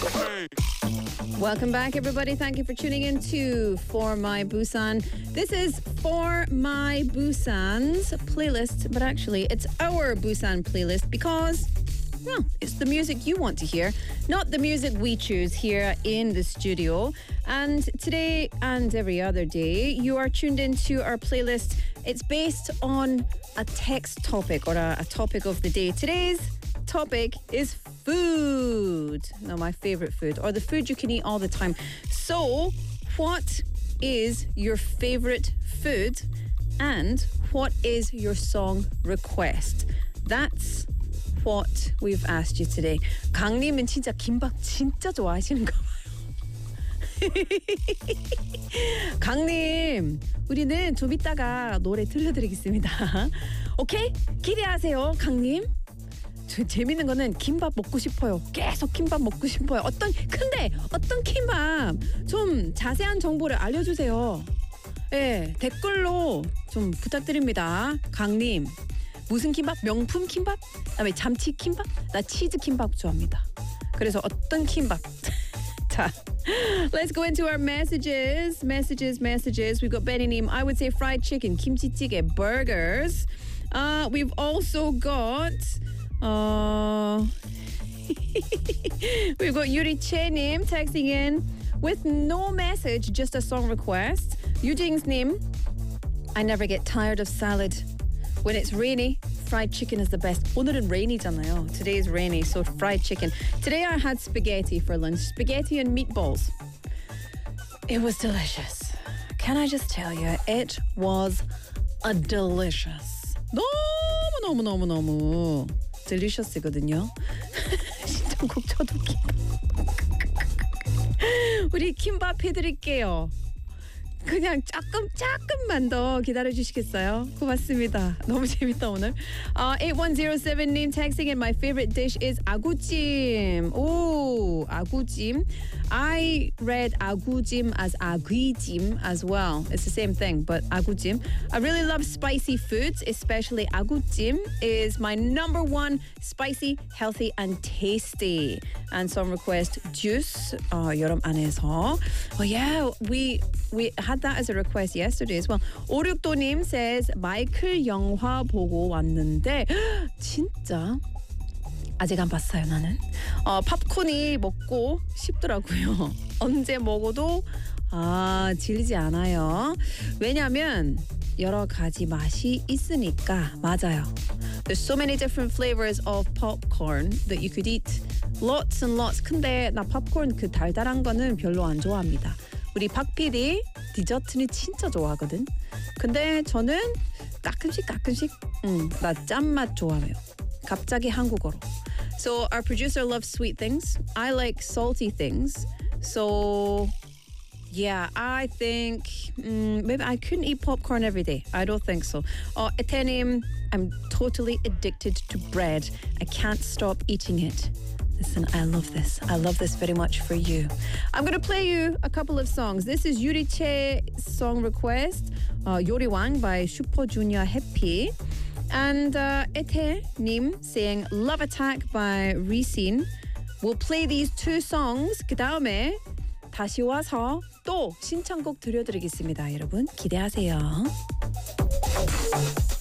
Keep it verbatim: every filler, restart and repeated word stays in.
Welcome back, everybody. Thank you for tuning in to For My Busan. This is For My Busan's playlist, but actually it's our Busan playlist because, well, it's the music you want to hear, not the music we choose here in the studio. And today and every other day, you are tuned into our playlist. It's based on a text topic or a, a topic of the day. Today's topic is food. Now, my favorite food, or the food you can eat all the time. So, what is your favorite food and what is your song request? That's what we've asked you today. 강님은 진짜 김밥 진짜 좋아하시는가 봐요. 강님, 우리는 좀 이따가 노래 들려드리겠습니다. 오케이? 기대하세요, 강님. 저 재밌는 거는 김밥 먹고 싶어요. 계속 김밥 먹고 싶어요. 어떤 근데 어떤 김밥 좀 자세한 정보를 알려주세요. 예, 댓글로 좀 부탁드립니다. 강님, 무슨 김밥? 명품 김밥? 그다음에 참치 김밥? 나 치즈 김밥 좋아합니다. 그래서 어떤 김밥? 자, let's go into our messages. Messages, messages. We've got Benny Neem. I would say fried chicken, kimchi jjigae, burgers. Uh, we've also got. Uh, we've got Yuri Chenim texting in with no message, just a song request. Yujing's name. I never get tired of salad. When it's rainy, fried chicken is the best. 오늘은 rainy잖아요. Today is rainy, so fried chicken. Today I had spaghetti for lunch. Spaghetti and meatballs. It was delicious. Can I just tell you, it was a delicious. 너무 너무 너무 너무 delicious거든요. 신청곡 저도 김밥. 우리 김밥 해드릴게요. 그냥 조금 조금만 더 기다려 주시겠어요? 고맙습니다. 너무 재밌다 오늘. Uh, eight one zero seven name texting in. My favorite dish is 아구찜. Oh, 아구찜. I read 아구찜 as 아귀찜 as well. It's the same thing, but 아구찜. I really love spicy foods, especially 아구찜 is my number one spicy, healthy, and tasty. And some request juice. Uh, 여름 안에서. Oh yeah, we we had that as a request yesterday as well. 오륙도님 says 마이클 영화 보고 왔는데 진짜 아직 안 봤어요 나는. 어, 팝콘이 먹고 싶더라고요. 언제 먹어도 아 질리지 않아요. 왜냐면 여러 가지 맛이 있으니까. 맞아요. There's so many different flavors of popcorn that you could eat. Lots and lots. 근데 나 팝콘 그 달달한 거는 별로 안 좋아합니다. 우리 박 피디 디저트는 진짜 좋아하거든. 근데 저는 가끔씩 가끔씩 음, 나 짠맛 좋아해요. 갑자기 한국어로. So our producer loves sweet things. I like salty things. So yeah, I think mm, maybe I couldn't eat popcorn every day. I don't think so. Oh, Etenim, I'm totally addicted to bread. I can't stop eating it. Listen, I love this. I love this very much for you. I'm going to play you a couple of songs. This is Yuri Che's song request, uh, 요리왕 by Super Junior Happy. And uh, Ete Nim saying Love Attack by Risin. We'll play these two songs. 그 다음에 다시 와서 또 신청곡 들려드리겠습니다. 여러분 기대하세요.